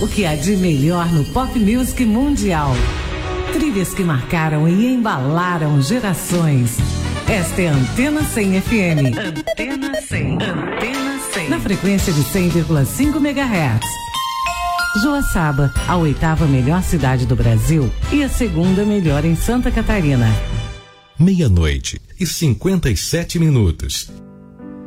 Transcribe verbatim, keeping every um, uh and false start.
o que há de melhor no pop music mundial. Trilhas que marcaram e embalaram gerações. Esta é a Antena cem F M. Antena cem. Antena cem. Na frequência de cem vírgula cinco megahertz. Joaçaba, a oitava melhor cidade do Brasil e a segunda melhor em Santa Catarina. Meia-noite e cinquenta e sete minutos.